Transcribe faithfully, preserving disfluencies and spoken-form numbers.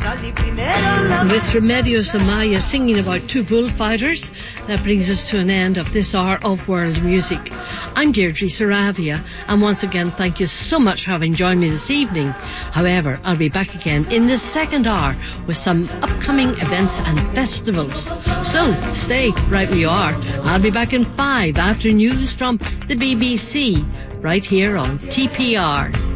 With Remedios Amaya singing about two bullfighters, that brings us to an end of this hour of world music. I'm Deirdre Saravia, and once again, thank you so much for having joined me this evening. However, I'll be back again in the second hour with some upcoming events and festivals. So, stay right where you are. I'll be back in five after news from the B B C, right here on T P R.